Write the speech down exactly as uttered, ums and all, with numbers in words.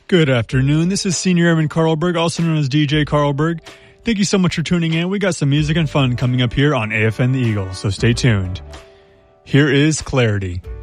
Good afternoon. This is Senior Airman Carlberg, also known as D J Carlberg. Thank you so much for tuning in. We got some music and fun coming up here on A F N The Eagle, so stay tuned. Here is Clarity.